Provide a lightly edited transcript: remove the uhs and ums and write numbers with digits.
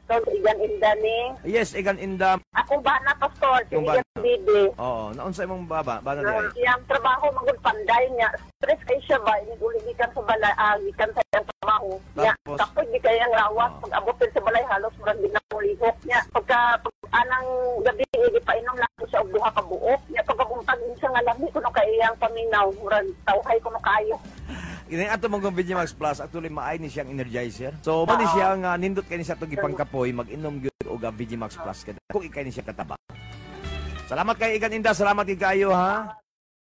Pastor Igan Indani. Yes, Igan Inda. Ako ba na, Pastor? Si Yung ba- Igan Bibi. Oo, naunsa imong baba, bana diay. Siyang trabaho, magul panday niya. Stress kay siya ba? Iniguligikan sa balay, gikan sa iyang trabaho. Niya, Tapos? kapag di kayang rawas, pag-abutin sa balay, halos marang ginamulihok niya. Anang gabi, hindi pa inom lang ko siya og duha ka buok. Niya, pagkabuntag din siya nga lami, kuno kayang paminaw, murag tawhay kuno kayo. Ini ato mong VG Max Plus actually maay ni siyang energizer. So mo ni siya nga nindot kay ni sa tugi pangkapoy mag-inom gyud og VG Max Plus kada. Kung ikay ni siya kataba. Salamat kay Igan Inda, salamat kay kayo ha.